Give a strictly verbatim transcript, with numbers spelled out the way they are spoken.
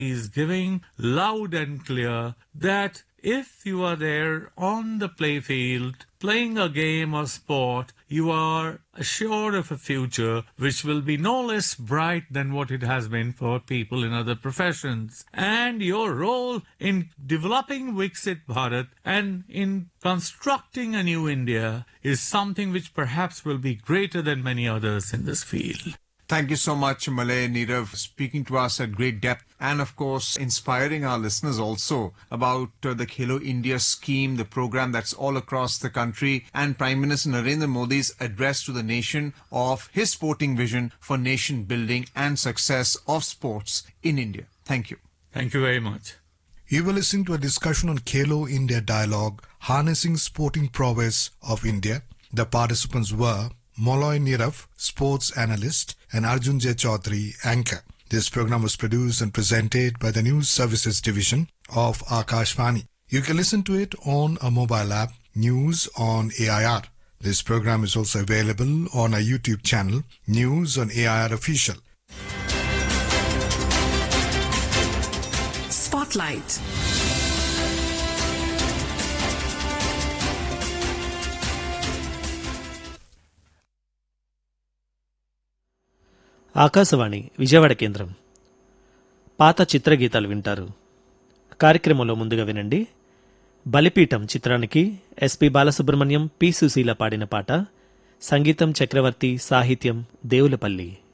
is giving loud and clear that if you are there on the playfield playing a game or sport, you are assured of a future which will be no less bright than what it has been for people in other professions. And your role in developing Viksit Bharat and in constructing a new India is something which perhaps will be greater than many others in this field. Thank you so much, Malay Nirav, speaking to us at great depth and, of course, inspiring our listeners also about uh, the Khelo India scheme, the program that's all across the country, and Prime Minister Narendra Modi's address to the nation of his sporting vision for nation building and success of sports in India. Thank you. Thank you very much. You were listening to a discussion on Khelo India Dialogue, Harnessing Sporting Prowess of India. The participants were Malay Nirav, sports analyst, and Arjun J. Chaudhary, anchor. This program was produced and presented by the News Services Division of Akashvani. You can listen to it on a mobile app, News on A I R. This program is also available on our YouTube channel, News on A I R Official. Spotlight. Akashvani Vijayawada కేంద్రం. పాత చిత్రగీతాలు వింటారు. కార్యక్రమంలో ముందుగా వినండి. బలిపీఠం చిత్రానికి SP Balasubrahmanyam, P Susheela పాడిన పాట. సంగీతం చక్రవర్తి, సాహిత్యం దేవులపల్లి.